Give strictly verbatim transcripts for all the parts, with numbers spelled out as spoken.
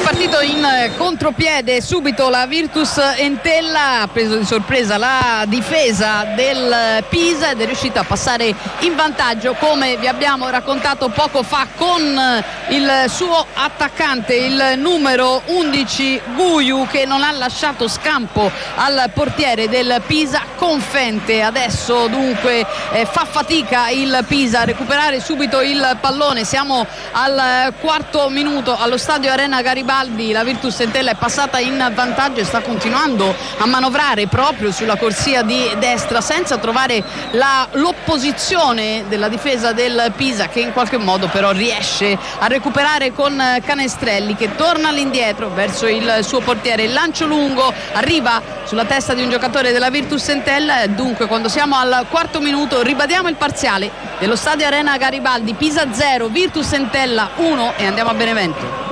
partito in contropiede subito la Virtus Entella, ha preso di sorpresa la difesa del Pisa ed è riuscita a passare in vantaggio, come vi abbiamo raccontato poco fa, con il suo attaccante, il numero undici Guiu, che non ha lasciato scampo al portiere del Pisa, Confente. Adesso dunque eh, fa fatica il Pisa a recuperare subito il pallone. Siamo al quarto minuto allo stadio Arena Garibaldi, la Virtus Entella è passata in vantaggio e sta continuando a manovrare proprio sulla corsia di destra senza trovare la, l'opposizione della difesa del Pisa, che in qualche modo però riesce a recuperare con Canestrelli, che torna all'indietro verso il suo portiere. Il lancio lungo arriva sulla testa di un giocatore della Virtus Entella. Dunque, quando siamo al quarto minuto, ribadiamo il parziale dello stadio Arena Garibaldi: Pisa zero, Virtus Entella uno, e andiamo a Benevento.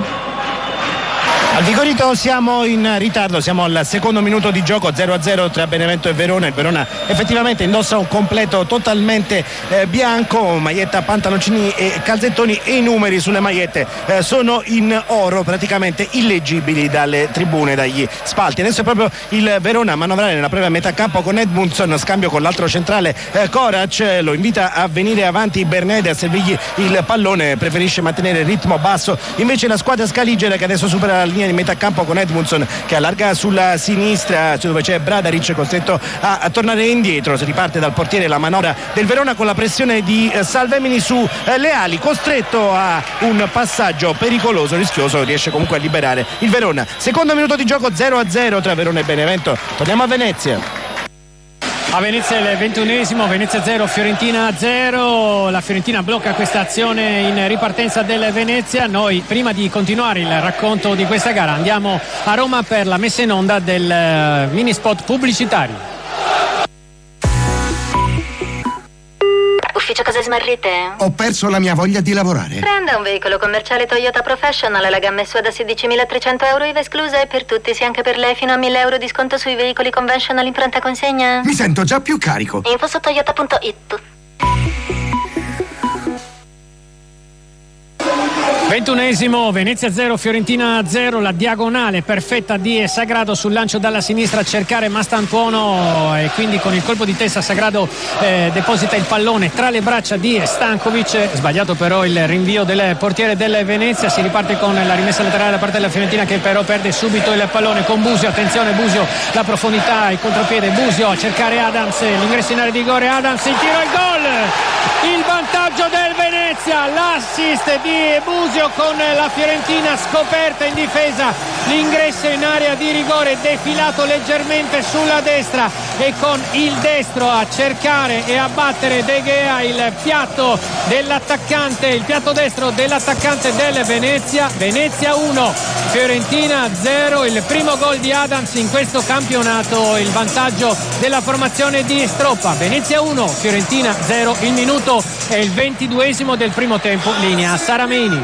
Al Vigorito siamo in ritardo, siamo al secondo minuto di gioco, zero a zero tra Benevento e Verona. Il Verona effettivamente indossa un completo totalmente eh, bianco, maglietta, pantaloncini e calzettoni, e i numeri sulle magliette eh, sono in oro, praticamente illeggibili dalle tribune, dagli spalti. Adesso è proprio il Verona a manovrare nella propria metà campo con Edmundson, scambio con l'altro centrale eh, Korac, lo invita a venire avanti Bernede, a servirgli il pallone, preferisce mantenere il ritmo basso invece la squadra scaligera, che adesso supera la linea di metà campo con Edmundson che allarga sulla sinistra dove c'è Bradaric, costretto a, a tornare indietro. Si riparte dal portiere la manovra del Verona con la pressione di eh, Salvemini su eh, Leali, costretto a un passaggio pericoloso, rischioso, riesce comunque a liberare il Verona. Secondo minuto di gioco, zero a zero tra Verona e Benevento. Torniamo a Venezia. A Venezia il ventunesimo, Venezia zero, Fiorentina zero. La Fiorentina blocca questa azione in ripartenza del Venezia. Noi, prima di continuare il racconto di questa gara, andiamo a Roma per la messa in onda del mini spot pubblicitario. Ufficio cose smarrite? Ho perso la mia voglia di lavorare. Prenda un veicolo commerciale Toyota Professional, la gamma è sua da sedicimilatrecento euro, I V A esclusa, e per tutti, sia anche per lei, fino a mille euro di sconto sui veicoli conventional in pronta consegna. Mi sento già più carico. Info su toyota punto it. ventunesimo, Venezia zero, Fiorentina zero. La diagonale perfetta di Sagrado sul lancio dalla sinistra a cercare Mastantuono, e quindi con il colpo di testa Sagrado eh, deposita il pallone tra le braccia di Stankovic. Sbagliato però il rinvio del portiere del Venezia. Si riparte con la rimessa laterale da parte della Fiorentina, che però perde subito il pallone con Busio. Attenzione Busio, la profondità, il contropiede, Busio a cercare Adams, l'ingresso in area di rigore, Adams, il tiro, il gol, il vantaggio del Venezia, l'assist di Busio con la Fiorentina scoperta in difesa, l'ingresso in area di rigore, defilato leggermente sulla destra e con il destro a cercare e a battere De Gea, il piatto dell'attaccante, il piatto destro dell'attaccante del Venezia. Venezia uno, Fiorentina zero, il primo gol di Adams in questo campionato, il vantaggio della formazione di Stroppa. Venezia uno, Fiorentina zero, il minuto è il ventiduesimo del primo tempo, linea Sarameni.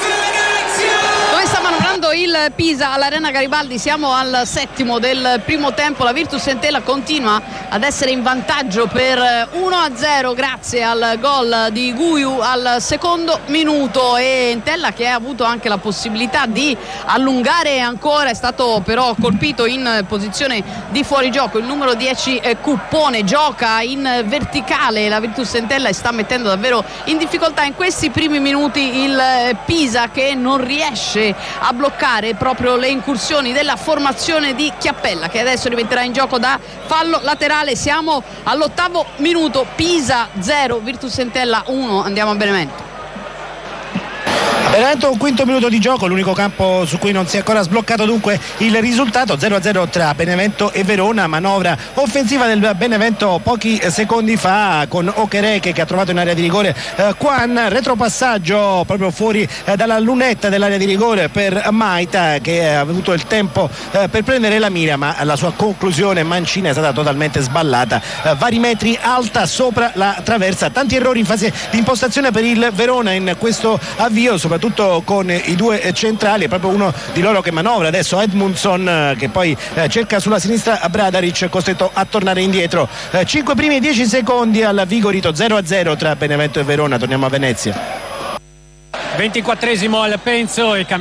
Dove sta manovrando il Pisa all'Arena Garibaldi? Siamo al settimo del primo tempo, la Virtus Entella continua ad essere in vantaggio per uno a zero grazie al gol di Guiu al secondo minuto, e Entella che ha avuto anche la possibilità di allungare ancora, è stato però colpito in posizione di fuorigioco. Il numero dieci eh, Cuppone gioca in verticale la Virtus Entella e sta mettendo davvero in difficoltà in questi primi minuti il eh, Pisa, che non riesce a bloccare proprio le incursioni della formazione di Chiappella, che adesso rimetterà in gioco da fallo laterale. Siamo all'ottavo minuto, Pisa zero, Virtus Entella uno, andiamo a Benevento. Benevento, un quinto minuto di gioco, l'unico campo su cui non si è ancora sbloccato dunque il risultato, zero a zero tra Benevento e Verona. Manovra offensiva del Benevento pochi secondi fa con Okereke che ha trovato in area di rigore eh, Quan, retropassaggio proprio fuori eh, dalla lunetta dell'area di rigore per Maita, che ha avuto il tempo eh, per prendere la mira, ma la sua conclusione mancina è stata totalmente sballata, eh, vari metri alta sopra la traversa. Tanti errori in fase di impostazione per il Verona in questo avvio, soprattutto con i due centrali. È proprio uno di loro che manovra adesso, Edmundson, che poi eh, cerca sulla sinistra a Bradaric, costretto a tornare indietro. eh, cinque primi dieci secondi al Vigorito, zero a zero tra Benevento e Verona. Torniamo a Venezia. ventiquattresimo al Penzo e